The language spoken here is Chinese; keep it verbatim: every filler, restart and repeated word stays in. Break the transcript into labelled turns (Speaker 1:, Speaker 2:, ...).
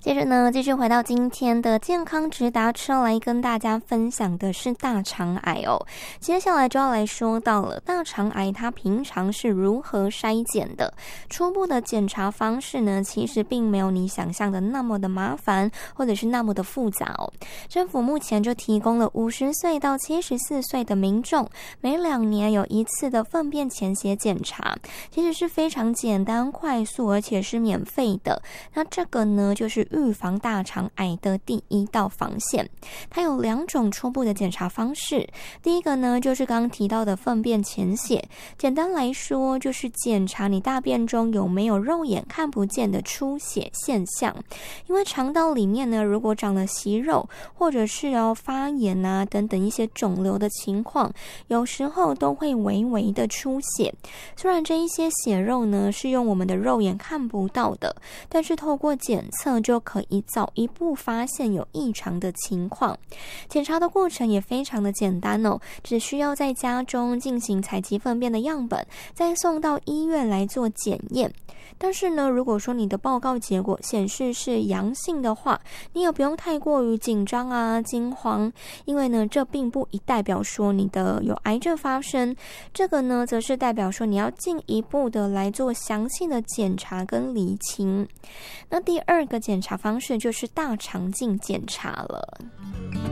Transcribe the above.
Speaker 1: 接着呢，继续回到今天的健康直达车，来跟大家分享的是大肠癌哦。接下来就要来说到了大肠癌它平常是如何筛检的。初步的检查方式呢，其实并没有你想象的那么的麻烦，或者是那么的复杂哦。政府目前就提供了五十岁到七十四岁的民众每两年有一次的粪便潜血检查，其实是非常简单快速，而且是免费的。那这个呢，就是预防大肠癌的第一道防线。它有两种初步的检查方式，第一个呢，就是刚刚提到的粪便潜血，简单来说就是检查你大便中有没有肉眼看不见的出血现象。因为肠道里面呢，如果长了息肉，或者是要发炎啊等等一些肿瘤的情况，有时候都会微微的出血。虽然这一些血肉呢是用我们的肉眼看不到的，但是透过检测就可以早一步发现有异常的情况。检查的过程也非常的简单哦，只需要在家中进行采集粪便的样本，再送到医院来做检验。但是呢，如果说你的报告结果显示是阳性的话，你也不用太过于紧张啊、惊慌，因为呢，这并不一代表说你的有癌症发生，这个呢，则是代表说你要进一步的来做详细的检查跟厘清。那第二个检查方式就是大肠镜检查了。